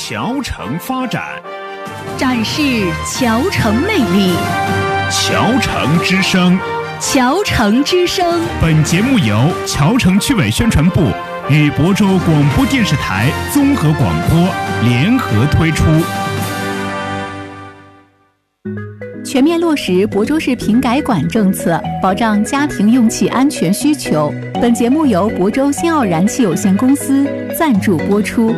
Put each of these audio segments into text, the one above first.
侨城发展， 展示侨城魅力。 侨城之声， 侨城之声。 本节目由侨城区委宣传部与亳州广播电视台综合广播联合推出。 全面落实亳州市品改管政策，保障家庭用气安全需求。本节目由亳州新奥燃气有限公司赞助播出。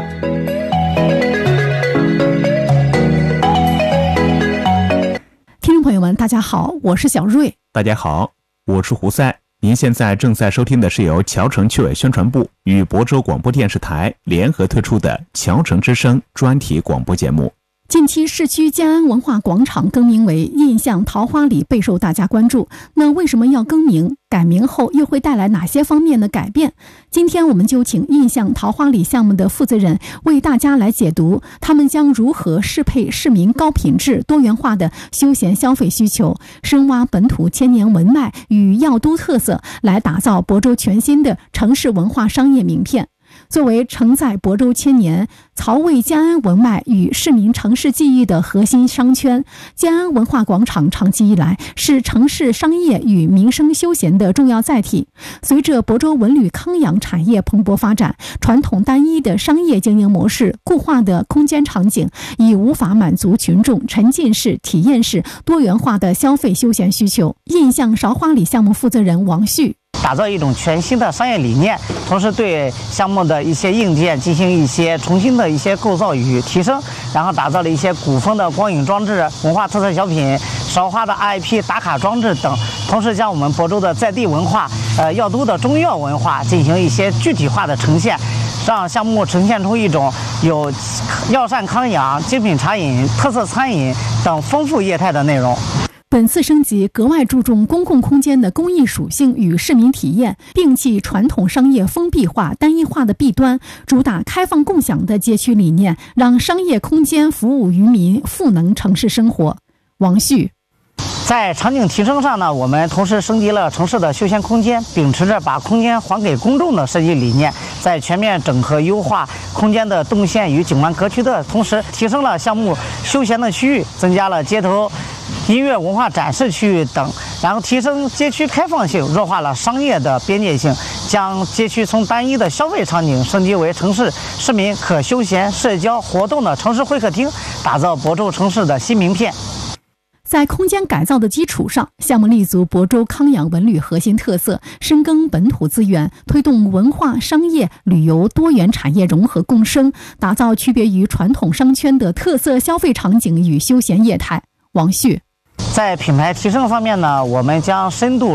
听众朋友们，大家好，我是小瑞。 大家好，我是胡塞。您现在正在收听的是由侨城区委宣传部与亳州广播电视台联合推出的侨城之声专题广播节目。 近期市区建安文化广场更名为印象桃花里，备受大家关注。那为什么要更名？改名后又会带来哪些方面的改变？今天我们就请印象桃花里项目的负责人为大家来解读，他们将如何适配市民高品质多元化的休闲消费需求，深挖本土千年文脉与药都特色，来打造亳州全新的城市文化商业名片。作为承载亳州千年曹魏建安文脉与市民城市记忆的核心商圈，建安文化广场长期以来是城市商业与民生休闲的重要载体。随着亳州文旅康养产业蓬勃发展，传统单一的商业经营模式、固化的空间场景已无法满足群众沉浸式、体验式、多元化的消费休闲需求。印象韶花里项目负责人王旭， 打造一种全新的商业理念，同时对项目的一些硬件进行一些重新的一些构造与提升，然后打造了一些古风的光影装置、文化特色小品、韶花的 IP 打卡装置等，同时将我们亳州的在地文化、药都的中药文化进行一些具体化的呈现，让项目呈现出一种有药膳康养、精品茶饮、特色餐饮等丰富业态的内容。 本次升级格外注重公共空间的公益属性与市民体验，摒弃传统商业封闭化、单一化的弊端，主打开放共享的街区理念，让商业空间服务于民，赋能城市生活。王旭， 在场景提升上呢，我们同时升级了城市的休闲空间，秉持着把空间还给公众的设计理念，在全面整合优化空间的动线与景观格局的同时，提升了项目休闲的区域，增加了街头音乐文化展示区域等，然后提升街区开放性，弱化了商业的边界性，将街区从单一的消费场景升级为城市市民可休闲社交活动的城市会客厅，打造亳州城市的新名片。 在空间改造的基础上，项目立足亳州康养文旅核心特色，深耕本土资源，推动文化、商业、旅游多元产业融合共生，打造区别于传统商圈的特色消费场景与休闲业态。王旭， 在品牌提升方面呢，我们将深度